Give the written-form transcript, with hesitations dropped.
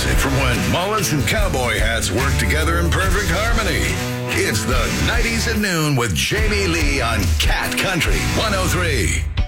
music from when mullets and cowboy hats worked together in perfect harmony. It's the 90s at noon with Jamie Lee on Cat Country 103.